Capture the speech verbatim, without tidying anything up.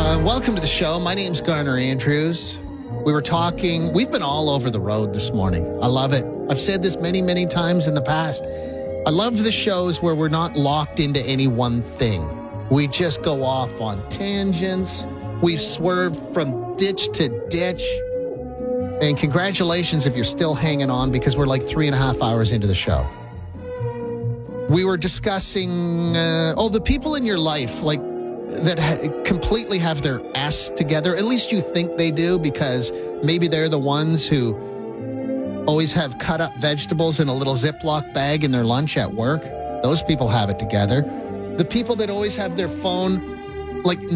Uh, welcome to the show. My name's Garner Andrews. We were talking, we've been all over the road this morning. I love it. I've said this many, many times in the past. I love the shows where we're not locked into any one thing. We just go off on tangents. We swerve from ditch to ditch. And congratulations if you're still hanging on, because we're like three and a half hours into the show. We were discussing, uh, oh, the people in your life, like, that ha- completely have their S together. At least you think they do, because maybe they're the ones who always have cut up vegetables in a little Ziploc bag in their lunch at work. Those people have it together. The people that always have their phone, like,